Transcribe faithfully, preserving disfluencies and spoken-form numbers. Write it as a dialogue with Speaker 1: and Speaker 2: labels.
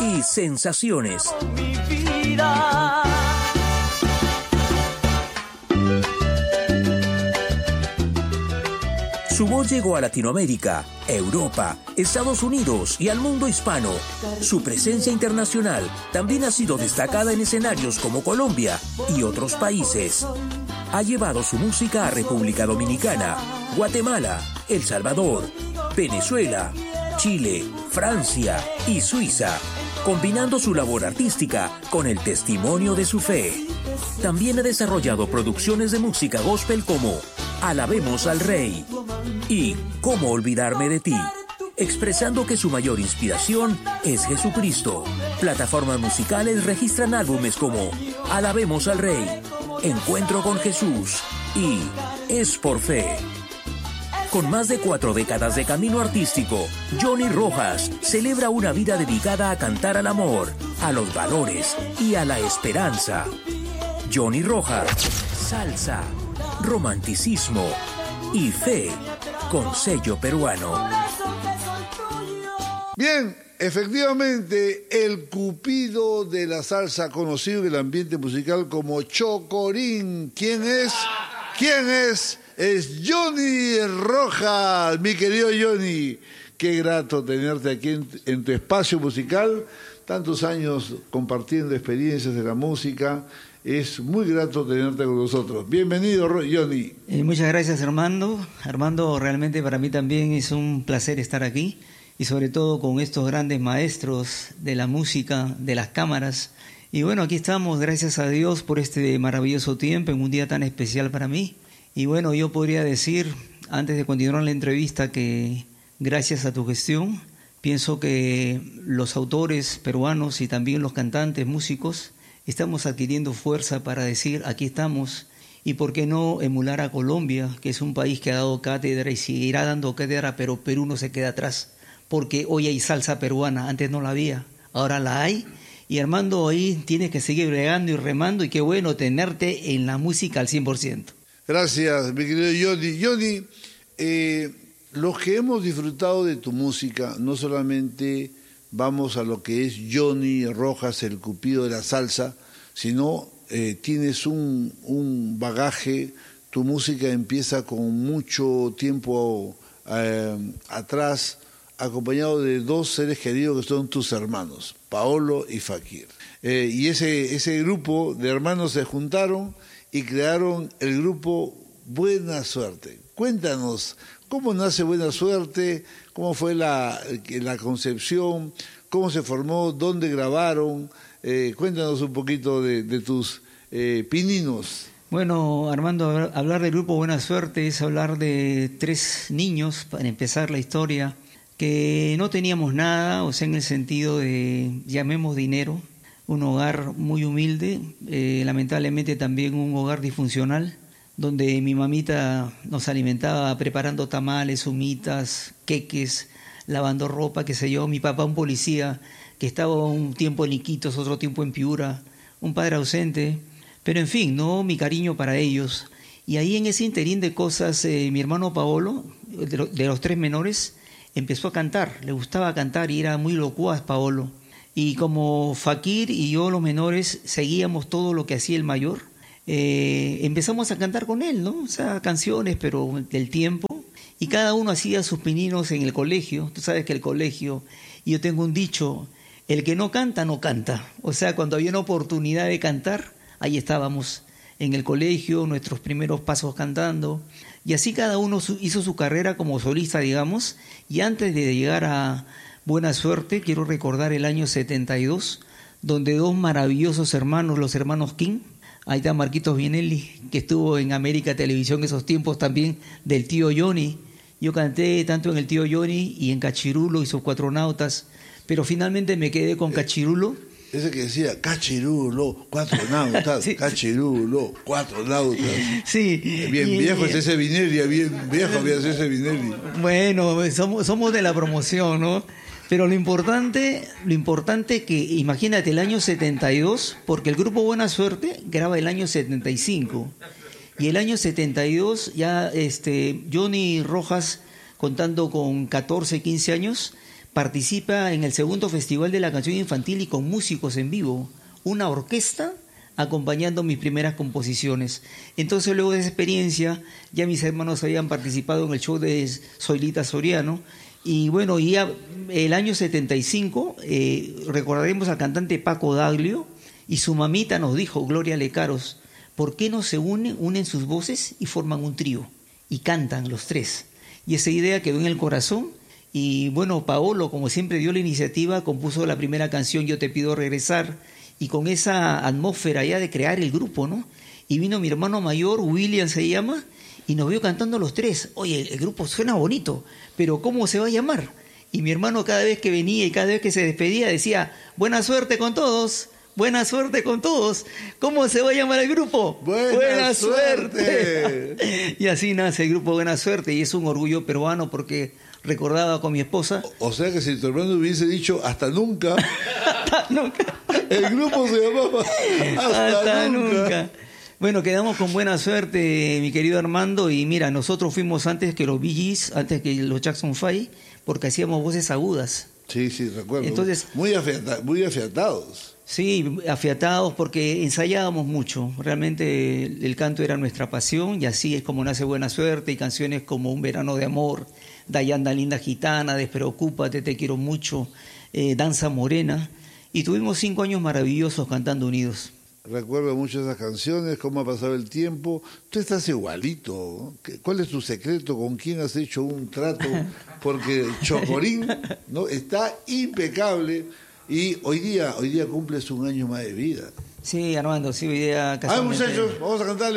Speaker 1: y sensaciones.
Speaker 2: Mi vida.
Speaker 1: Su voz llegó a Latinoamérica, Europa, Estados Unidos y al mundo hispano. Su presencia internacional también ha sido destacada en escenarios como Colombia y otros países. Ha llevado su música a República Dominicana, Guatemala, El Salvador, Venezuela, Chile, Francia y Suiza, combinando su labor artística con el testimonio de su fe. También ha desarrollado producciones de música gospel como Alabemos al Rey y Cómo olvidarme de ti, expresando que su mayor inspiración es Jesucristo. Plataformas musicales registran álbumes como Alabemos al Rey, Encuentro con Jesús y Es por Fe. Con más de cuatro décadas de camino artístico, Johnny Rojas celebra una vida dedicada a cantar al amor, a los valores y a la esperanza. Johnny Rojas, salsa, romanticismo y fe con sello peruano.
Speaker 3: Bien, efectivamente, el cupido de la salsa, conocido en el ambiente musical como Chocorín. ¿Quién es? ¿Quién es? Es Johnny Rojas, mi querido Johnny. Qué grato tenerte aquí en, en tu espacio musical, tantos años compartiendo experiencias de la música. Es muy grato tenerte con nosotros. Bienvenido, Johnny.
Speaker 4: Eh, muchas gracias, Armando. Armando, realmente para mí también es un placer estar aquí y sobre todo con estos grandes maestros de la música, de las cámaras. Y bueno, aquí estamos, gracias a Dios por este maravilloso tiempo, en un día tan especial para mí. Y bueno, yo podría decir, antes de continuar la entrevista, que gracias a tu gestión, pienso que los autores peruanos y también los cantantes, músicos, estamos adquiriendo fuerza para decir, aquí estamos, y por qué no emular a Colombia, que es un país que ha dado cátedra y seguirá dando cátedra, pero Perú no se queda atrás, porque hoy hay salsa peruana, antes no la había, ahora la hay, y Armando ahí tienes que seguir bregando y remando, y qué bueno tenerte en la música al cien por ciento.
Speaker 3: Gracias, mi querido Johnny. Johnny, eh, los que hemos disfrutado de tu música, no solamente vamos a lo que es Johnny Rojas, el cupido de la salsa, sino eh, tienes un, un bagaje, tu música empieza con mucho tiempo eh, atrás, acompañado de dos seres queridos que son tus hermanos, Paolo y Fakir. Eh, y ese, ese grupo de hermanos se juntaron y crearon el grupo Buena Suerte. Cuéntanos, ¿cómo nace Buena Suerte? ¿Cómo fue la, la concepción? ¿Cómo se formó? ¿Dónde grabaron? Eh, cuéntanos un poquito de, de tus eh, pininos.
Speaker 4: Bueno, Armando, hablar del grupo Buena Suerte es hablar de tres niños, para empezar la historia, que no teníamos nada, o sea, en el sentido de, llamemos dinero, un hogar muy humilde, eh, lamentablemente también un hogar disfuncional, donde mi mamita nos alimentaba preparando tamales, humitas, queques, lavando ropa, qué sé yo. Mi papá, un policía que estaba un tiempo en Iquitos, otro tiempo en Piura, un padre ausente, pero en fin, no, mi cariño para ellos. Y ahí en ese interín de cosas, eh, mi hermano Paolo, de, lo, de los tres menores, empezó a cantar, le gustaba cantar y era muy locuaz Paolo. Y como Fakir y yo, los menores, seguíamos todo lo que hacía el mayor, eh, empezamos a cantar con él, ¿no? O sea, canciones, pero del tiempo. Y cada uno hacía sus pininos en el colegio. Tú sabes que el colegio, y yo tengo un dicho, el que no canta, no canta. O sea, cuando había una oportunidad de cantar, ahí estábamos en el colegio, nuestros primeros pasos cantando. Y así cada uno hizo su carrera como solista, digamos. Y antes de llegar a Buena Suerte, quiero recordar el año setenta y dos, donde dos maravillosos hermanos, los hermanos King, ahí está Marquitos Vinelli, que estuvo en América Televisión esos tiempos también, del tío Johnny. Yo canté tanto en el tío Johnny y en Cachirulo y sus Cuatro Nautas, pero finalmente me quedé con Cachirulo.
Speaker 3: Ese que decía, Cachirulo, Cuatro Nautas, sí. Cachirulo, Cuatro Nautas. Sí. Bien y, viejo es ese Vinelli, bien viejo había ese Vinelli.
Speaker 4: Bueno, somos, somos de la promoción, ¿no? Pero lo importante, lo importante que, imagínate, el año setenta y dos, porque el grupo Buena Suerte graba el año setenta y cinco. Y el año setenta y dos ya este, Johnny Rojas, contando con catorce, quince años, participa en el segundo Festival de la Canción Infantil y con músicos en vivo, una orquesta acompañando mis primeras composiciones. Entonces, luego de esa experiencia, ya mis hermanos habían participado en el show de Zoilita Soriano, y bueno, ya el año setenta y cinco eh, recordaremos al cantante Paco Daglio, y su mamita nos dijo, Gloria Lecaros, ¿por qué no se unen, unen sus voces y forman un trío? Y cantan los tres. Y esa idea quedó en el corazón. Y bueno, Paolo, como siempre, dio la iniciativa, compuso la primera canción, Yo te pido regresar, y con esa atmósfera ya de crear el grupo, ¿no? Y vino mi hermano mayor, William se llama, y nos vio cantando los tres. Oye, el, el grupo suena bonito, pero ¿cómo se va a llamar? Y mi hermano cada vez que venía y cada vez que se despedía decía, buena suerte con todos. Buena suerte con todos. ¿Cómo se va a llamar el grupo?
Speaker 3: Buena, Buena suerte.
Speaker 4: suerte. Y así nace el grupo Buena Suerte, y es un orgullo peruano porque recordaba con mi esposa.
Speaker 3: O, o sea que si tu hermano hubiese dicho hasta nunca,
Speaker 4: hasta nunca,
Speaker 3: el grupo se llamaba Hasta, hasta nunca. nunca.
Speaker 4: Bueno, quedamos con Buena Suerte, mi querido Armando, y mira, nosotros fuimos antes que los Bee Gees, antes que los Jackson Five, porque hacíamos voces agudas.
Speaker 3: Sí, sí, recuerdo.
Speaker 4: Entonces,
Speaker 3: muy, afiata, muy afiatados.
Speaker 4: Sí, afiatados porque ensayábamos mucho. Realmente el, el canto era nuestra pasión, y así es como nace Buena Suerte, y canciones como Un verano de amor, Dayanda linda gitana, Despreocúpate, Te quiero mucho, eh, Danza morena, y tuvimos cinco años maravillosos cantando unidos.
Speaker 3: Recuerdo mucho esas canciones, cómo ha pasado el tiempo. Tú estás igualito. ¿Cuál es tu secreto? ¿Con quién has hecho un trato? Porque Chocorín, ¿no?, está impecable. Y hoy día, hoy día cumples un año más de vida.
Speaker 4: Sí, Armando, sí, hoy día
Speaker 3: casualmente... Ah, muchachos, vamos a cantarle.